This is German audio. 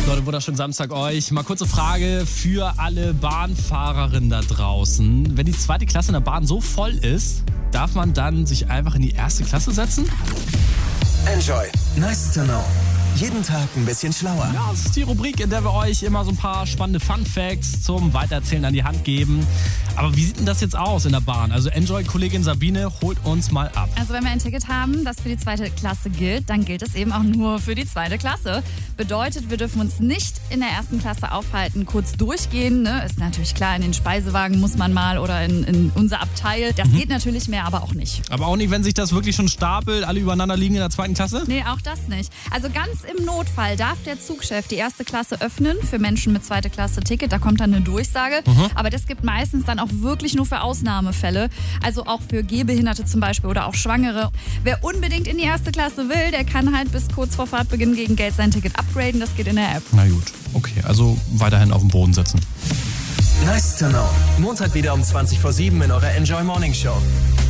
Leute, wunderschönen Samstag euch. Mal kurze Frage für alle Bahnfahrerinnen da draußen. Wenn die zweite Klasse in der Bahn so voll ist, darf man dann sich einfach in die erste Klasse setzen? Enjoy. Nice to know. Jeden Tag ein bisschen schlauer. Ja, das ist die Rubrik, in der wir euch immer so ein paar spannende Fun-Facts zum Weitererzählen an die Hand geben. Aber wie sieht denn das jetzt aus in der Bahn? Also Enjoy-Kollegin Sabine holt uns mal ab. Also wenn wir ein Ticket haben, das für die zweite Klasse gilt, dann gilt es eben auch nur für die zweite Klasse. Bedeutet, wir dürfen uns nicht in der ersten Klasse aufhalten, kurz durchgehen. Ne? Ist natürlich klar, in den Speisewagen muss man mal oder in unser Abteil. Das geht natürlich mehr, aber auch nicht. Aber auch nicht, wenn sich das wirklich schon stapelt, alle übereinander liegen in der zweiten Klasse? Nee, auch das nicht. Also ganz im Notfall darf der Zugchef die erste Klasse öffnen für Menschen mit zweite Klasse Ticket. Da kommt dann eine Durchsage. Aber das gibt meistens dann auch wirklich nur für Ausnahmefälle. Also auch für Gehbehinderte zum Beispiel oder auch Schwangere. Wer unbedingt in die erste Klasse will, der kann halt bis kurz vor Fahrtbeginn gegen Geld sein Ticket upgraden. Das geht in der App. Na gut, okay. Also weiterhin auf den Boden setzen. Nice to know. Montag wieder um 20:07 in eurer Enjoy Morning Show.